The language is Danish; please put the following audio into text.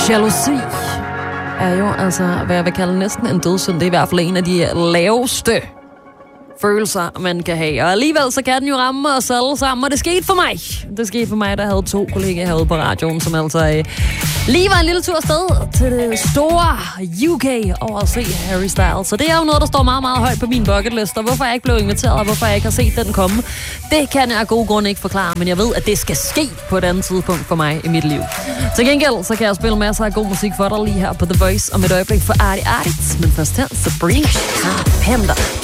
Jalousi er jo altså, hvad jeg vil kalde næsten en dødssynd. Det er i hvert fald en af de laveste følelser, man kan have. Og alligevel så kan den jo ramme os alle sammen, og det skete for mig. Det skete for mig, der havde 2 kollegaer herude på radioen, som altså lige var en lille tur afsted til det store UK over at se Harry Styles. Så det er jo noget, der står meget, meget højt på min bucketlist, og hvorfor jeg ikke blev inviteret, og hvorfor jeg ikke har set den komme, det kan jeg af gode grunde ikke forklare, men jeg ved, at det skal ske på et andet tidspunkt for mig i mit liv. Til gengæld, så kan jeg spille masser af god musik for dig lige her på The Voice, om et øjeblik for Artie Artie, men først her, Sabrina Carpenter.